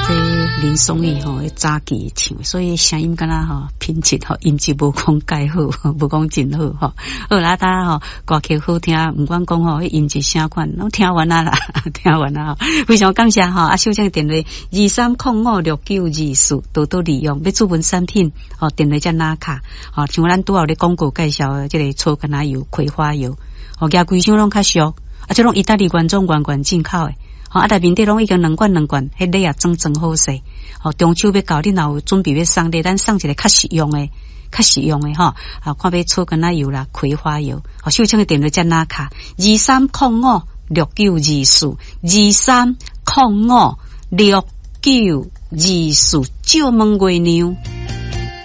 这林松义吼，早期唱，所以声音敢若吼品质吼，音质无讲介好，无讲真好吼。好啦，大家吼歌曲好听，唔管讲吼音质声款，拢听完啦，听完啦，非常感谢吼。小姐电话23056924，多多利用。要注文产品吼，电话才拿卡吼，像咱拄有咧广告介绍的这个草甘奶油、葵花油，吼，价规箱拢较俗，这拢意大利原装原进口的。内面底拢已经两罐，迄礼也装好势。中秋要到，你若有准备要送礼，咱送一个较实用的吼。看要草甘奶油啦、葵花油。秀清的电话才拿卡23056924，23056924，借问月娘。